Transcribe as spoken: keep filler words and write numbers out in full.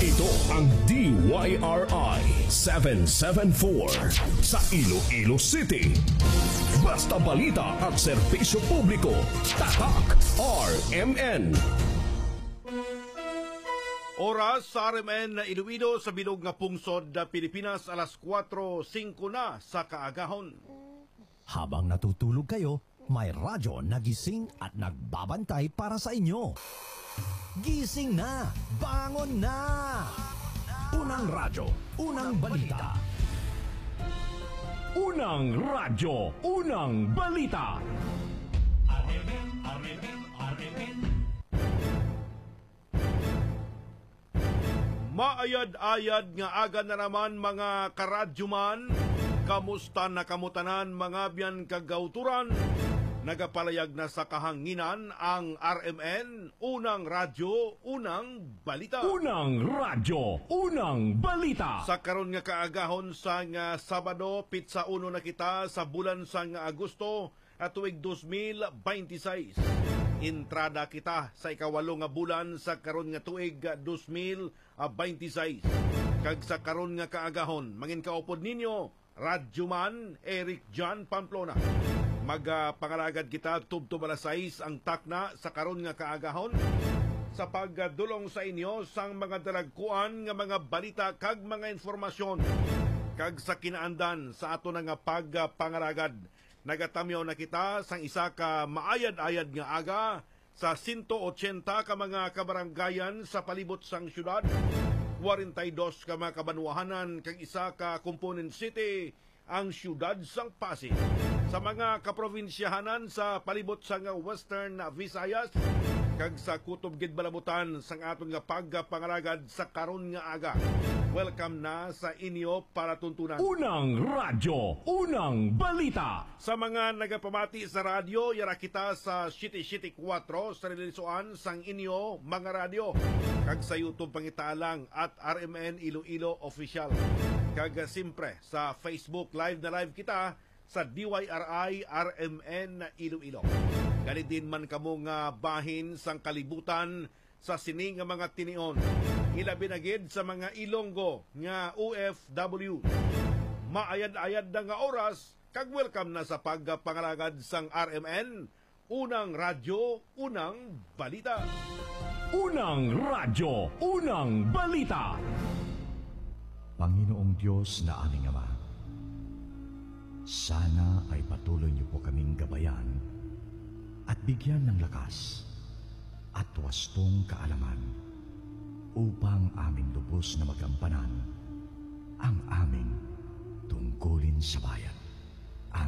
Ito ang D Y R I seven seven four sa Iloilo City. Basta balita at serbisyo publiko. Tatak R M N. Oras sa R M N na Iloilo sa bilog nga pungsod na Pilipinas, alas kwatro singko na sa kaagahon. Habang natutulog kayo, may radyo nagising at nagbabantay para sa inyo. Gising na! Bangon na! Unang radyo, unang balita. Unang radyo, unang balita. R M N, R M N, R M N. Maayad-ayad nga aga na naman mga karadyoman. Kamusta na kamutanan mga biyan kagauturan? Nagapalayag na sa kahanginan ang R M N, unang radyo, unang balita. Unang radyo, unang balita. Sa karon nga kaagahon sa nga Sabado, pitsa uno na kita sa bulan sa nga Agosto at tuig two thousand twenty-six. Entrada kita sa ikawalo nga bulan sa karon nga tuig two thousand twenty-six. Kag sa karon nga kaagahon, mangin kaupod ninyo, Radyoman Eric John Pamplona. Magpangalagad kita tubtob alas sais ang takna sa karon nga kaagahon sa pagdulong sa inyo sang mga dalagkuan nga mga balita kag mga informasyon kag sa kinaandan sa ato nga pagpangalagad. Nagatamyaw na kita sang isa ka maayad-ayad nga aga sa one hundred eighty ka mga kabaranggayan sa palibot sang syudad, forty-two ka mga kabanwahanan kag isa ka component city ang siyudad sang Pasig. Sa mga kaprobinsyahanan sa palibot sang Western Visayas kag sa kutob gid balabutan sang aton nga pagpangalagad sa karon nga aga. Welcome na sa inyo para tuntunan. Unang radyo, unang balita. Sa mga nagapamati sa radyo, yara kita sa City City four sa relisuan sang inyo mga radyo. Kag sa YouTube pangitalang at R M N Iloilo Official. Kag simpre sa Facebook live na live kita sa D Y R I R M N Iloilo. Ganit din man kamo nga bahin sang kalibutan sa sining nga mga tinion. Ilabi na gid sa mga Ilonggo nga O F W. Maayad-ayad na nga oras kag welcome na sa pagpangalagad sang R M N, unang radyo, unang balita. Unang radyo, unang balita. Panginoong Diyos na aming Ama, sana ay patuloy niyo po kaming gabayan at bigyan ng lakas at wastong kaalaman upang aming lubos na magampanan ang aming tungkulin sa bayan.